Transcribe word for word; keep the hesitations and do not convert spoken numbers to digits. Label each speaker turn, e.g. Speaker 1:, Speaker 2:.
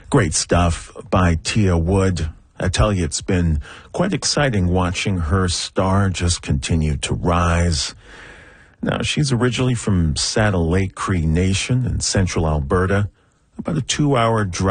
Speaker 1: Great stuff by Tia Wood. I tell you, it's been quite exciting watching her star just continue to rise. Now, she's originally from Saddle Lake Cree Nation in central Alberta, about a two-hour drive